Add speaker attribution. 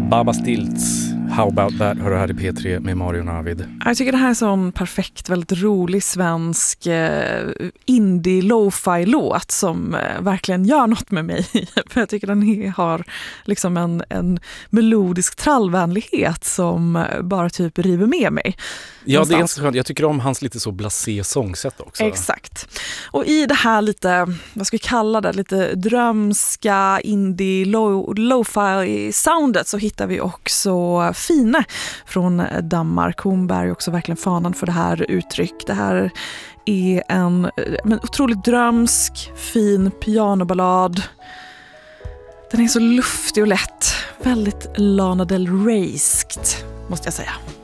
Speaker 1: Baba Stilts, How About That, hör du här i P3 med Mario Navid.
Speaker 2: Jag tycker det här är en sån perfekt, väldigt rolig svensk indie lo-fi-låt som verkligen gör något med mig. För jag tycker den har liksom en melodisk trallvänlighet som bara typ river med mig.
Speaker 1: Ja, det är ganska skönt. Jag tycker om hans lite så blasé sångsätt också.
Speaker 2: Exakt. Och i det här lite, vad ska vi kalla det, lite drömska indie lo-fi soundet så hittar vi också Fine från Danmark. Hon bär ju också verkligen fanan för det här uttryck. Det här är en otroligt drömsk, fin pianoballad. Den är så luftig och lätt. Väldigt Lana Del Rey-skt, måste jag säga.